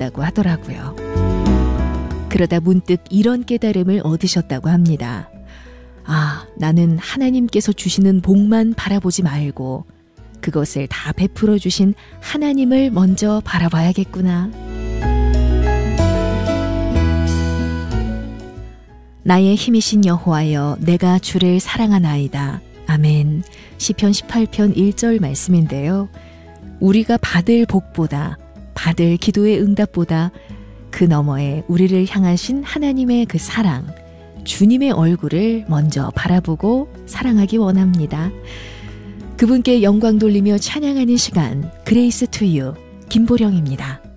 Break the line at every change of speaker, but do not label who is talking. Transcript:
주셨다고 하더라고요. 그러다 문득 이런 깨달음을 얻으셨다고 합니다. 아, 나는 하나님께서 주시는 복만 바라보지 말고 그것을 다 베풀어 주신 하나님을 먼저 바라봐야겠구나. 나의 힘이신 여호와여, 내가 주를 사랑하나이다. 아멘. 시편 18편 1절 말씀인데요. 우리가 받을 복보다, 받을 기도의 응답보다 그 너머에 우리를 향하신 하나님의 그 사랑, 주님의 얼굴을 먼저 바라보고 사랑하기 원합니다. 그분께 영광 돌리며 찬양하는 시간, 그레이스 투 유, 김보령입니다.